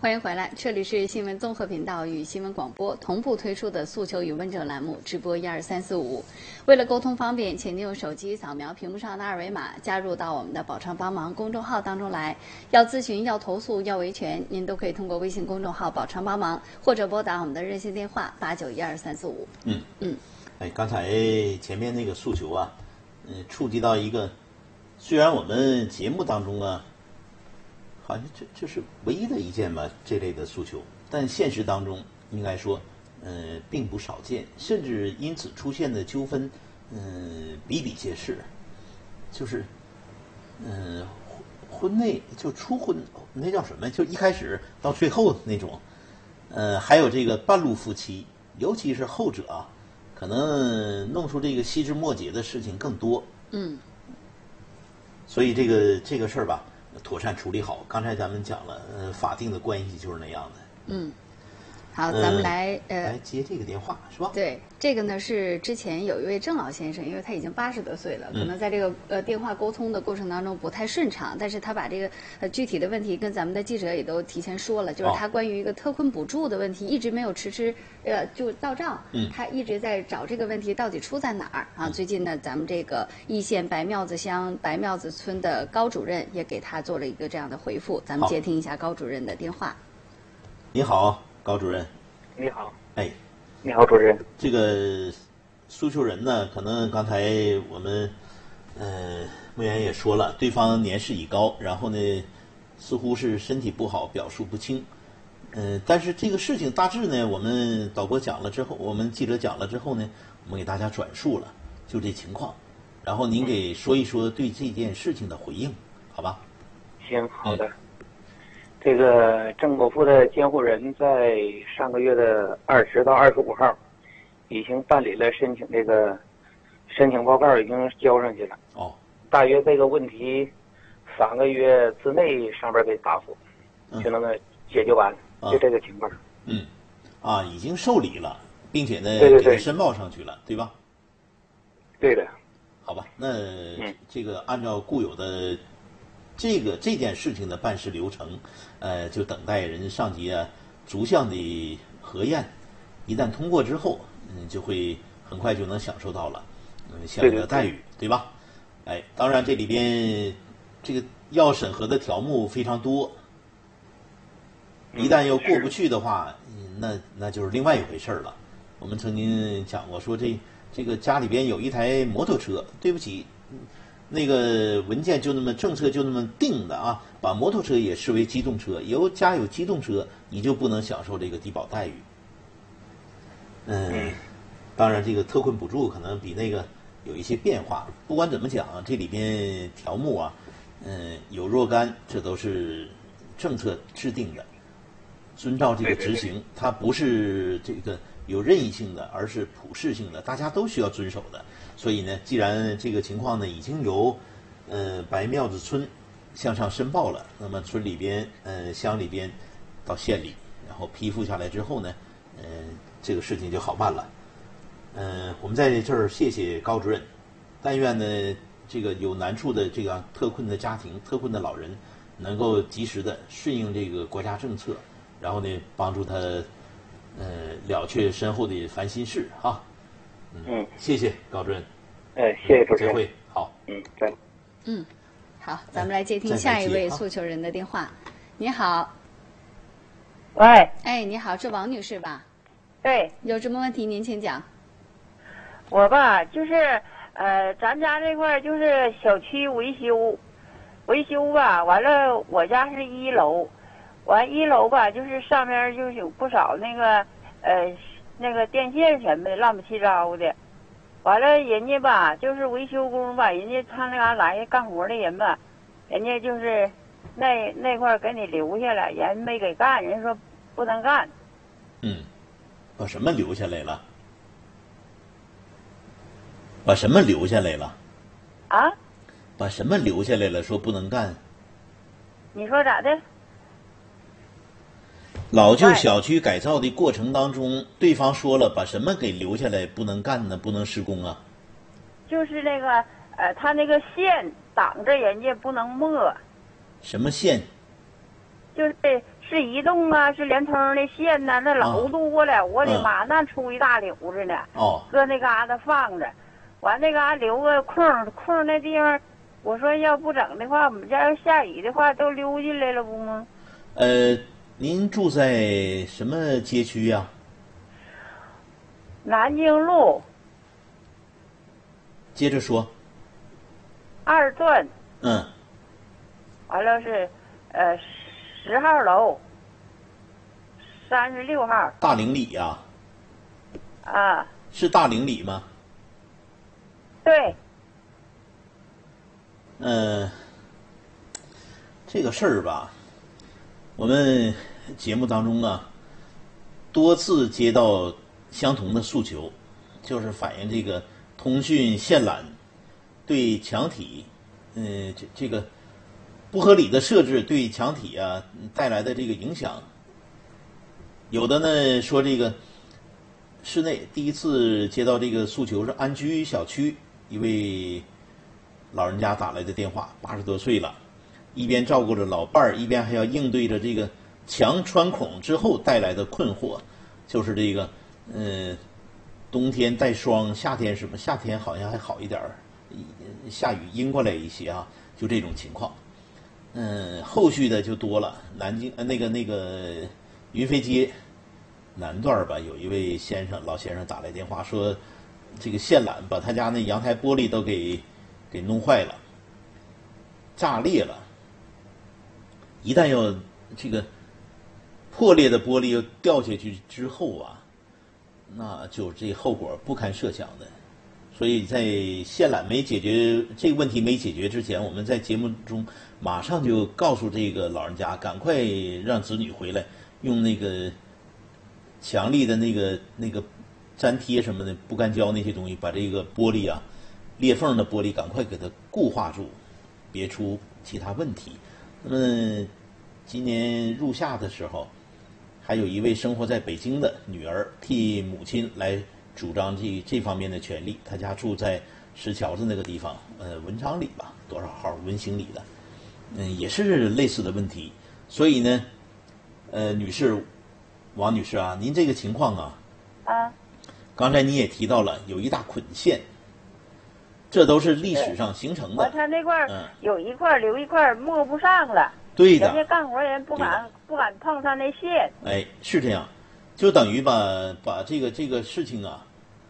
欢迎回来，这里是新闻综合频道与新闻广播同步推出的诉求与问政栏目，直播12345。为了沟通方便，请您用手机扫描屏幕上的二维码，加入到我们的“宝昌帮忙”公众号当中来。要咨询、要投诉、要维权，您都可以通过微信公众号“宝昌帮忙”，或者拨打我们的热线电话8912-345。 刚才前面那个诉求啊，触及到一个，虽然我们节目当中啊。好像这是唯一的一件吧，这类的诉求，但现实当中应该说，并不少见，甚至因此出现的纠纷，比比皆是。就是，婚内就初婚，那叫什么？就一开始到最后那种，还有这个半路夫妻，尤其是后者啊，可能弄出这个细枝末节的事情更多。所以这个事儿吧。妥善处理好。刚才咱们讲了，法定的关系就是那样的。 好，咱们来接这个电话是吧？ 对，这个呢是之前有一位郑老先生，因为他已经80多岁了，可能在这个电话沟通的过程当中不太顺畅，但是他把这个具体的问题跟咱们的记者也都提前说了，就是他关于一个特困补助的问题一直没有迟就到账，他一直在找这个问题到底出在哪儿啊？最近呢，咱们这个易县白庙子乡白庙子村的高主任也给他做了一个这样的回复，咱们接听一下高主任的电话。 你好。高主任， 你好。 你好，主任。 这个诉求人呢，可能刚才我们牧原也说了，对方年事已高，然后呢，似乎是身体不好，表述不清。但是这个事情大致呢，我们导播讲了之后，我们记者讲了之后呢，我们给大家转述了，就这情况。然后您给说一说对这件事情的回应，好吧？ 行，好的。这个郑国富的监护人在上个月的20到25号，已经办理了申请报告，已经交上去了。大约这个问题3个月之内上边给答复，就能够解决完，就这个情况。 已经受理了，并且呢， 对给他申报上去了，对吧？ 对的。 好吧，那这个按照固有的。这件事情的办事流程，就等待人上级啊逐项的核验，一旦通过之后，就会很快就能享受到了，相应的待遇，对吧？当然这里边这个要审核的条目非常多，一旦又过不去的话，那就是另外一回事了。我们曾经讲过，说这个家里边有一台摩托车，对不起。那个文件就那么政策就那么定的啊，把摩托车也视为机动车，家有机动车，你就不能享受这个低保待遇。当然这个特困补助可能比那个有一些变化。不管怎么讲，这里边条目啊，有若干，这都是政策制定的，遵照这个执行，它不是这个有任意性的，而是普适性的，大家都需要遵守的。所以呢，既然这个情况呢已经由白庙子村向上申报了，那么村里边乡里边到县里，然后批复下来之后呢，这个事情就好办了。我们在这儿谢谢高主任，但愿呢这个有难处的这个特困的家庭、特困的老人，能够及时的顺应这个国家政策，然后呢帮助他了却身后的烦心事哈。谢谢高主任。 谢谢主持人。 再会。好。 再。 好，咱们来接听下一位诉求人的电话。你好。 喂。 你好，是王女士吧？ 对。 有什么问题您请讲。 我吧，就是咱家这块就是小区维修吧，完了我家是1楼，完1楼吧，就是上面就是有不少那个电线什么的乱七八糟的，完了人家吧就是维修工吧，人家他那嘎来干活的人吧，人家就是那块给你留下来，人没给干，人说不能干。 把什么留下来了？把什么留下来了？ 啊？ 把什么留下来了？说不能干。 你说咋的？ 老旧小区改造的过程当中，对方说了把什么给留下来不能干呢？不能施工啊？ 就是那个他那个线挡着人家不能没。 什么线？ 就是是移动啊，是联通的线呐，那老多了，我的妈，那出一大溜子呢。搁那嘎达放着，完那嘎留个空那地方，我说要不整的话，我们家要下雨的话都溜进来了不吗？ 您住在什么街区呀？ 南京路。 接着说。 2段。完了是10号楼36号。 大岭里呀？ 啊。 是大岭里吗？ 对。 这个事儿吧，我们节目当中啊，多次接到相同的诉求，就是反映这个通讯线缆对墙体，这个不合理的设置对墙体啊带来的这个影响。有的呢说这个室内第一次接到这个诉求是安居小区一位老人家打来的电话，80多岁了，一边照顾着老伴儿，一边还要应对着这个墙穿孔之后带来的困惑，就是这个冬天带霜，夏天什么？夏天好像还好一点儿，下雨阴过来一些啊，就这种情况。后续的就多了。南京那个云飞街南段吧，有一位老先生打来电话说，这个线缆把他家那阳台玻璃都给弄坏了，炸裂了。一旦要这个破裂的玻璃又掉下去之后啊，那就这后果不堪设想的。所以在线缆没解决这个问题没解决之前，我们在节目中马上就告诉这个老人家，赶快让子女回来用那个强力的那个粘贴什么的不干胶那些东西，把这个玻璃啊裂缝的玻璃赶快给它固化住，别出其他问题。那么今年入夏的时候，还有一位生活在北京的女儿替母亲来主张这方面的权利。她家住在石桥子那个地方，文昌里吧，多少号文兴里的，也是类似的问题。所以呢，王女士啊，您这个情况啊，刚才你也提到了有一大捆线，这都是历史上形成的。 他那块有一块留一块摸不上了。 对的。 人家干活人不敢碰他那线。 哎，是这样，就等于把这个事情啊，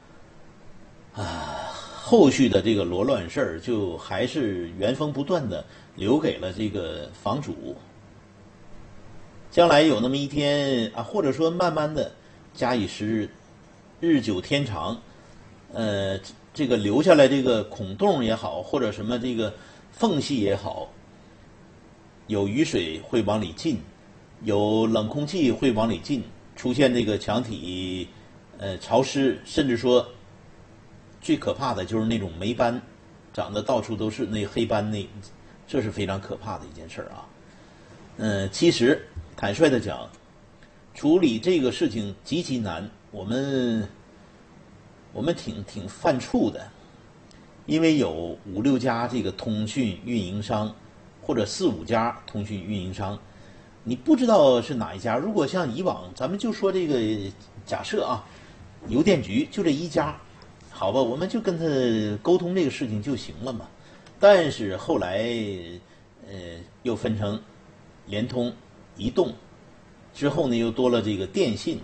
后续的这个罗乱事儿就还是原封不断的留给了这个房主。将来有那么一天啊，或者说慢慢的假以时日，日久天长，这个留下来这个孔洞也好，或者什么这个缝隙也好，有雨水会往里进，有冷空气会往里进，出现这个墙体潮湿，甚至说最可怕的就是那种霉斑，长得到处都是那黑斑，这是非常可怕的一件事啊。其实坦率的讲，处理这个事情极其难，我们挺犯怵的，因为有5、6家这个通讯运营商，或者4、5家通讯运营商，你不知道是哪一家。如果像以往，咱们就说这个假设啊，邮电局就这一家，好吧，我们就跟他沟通这个事情就行了嘛。但是后来又分成联通、移动，之后呢又多了这个电信，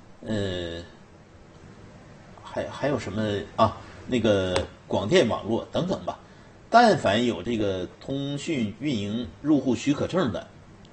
还有什么啊？那个广电网络等等吧。但凡有这个通讯运营入户许可证的，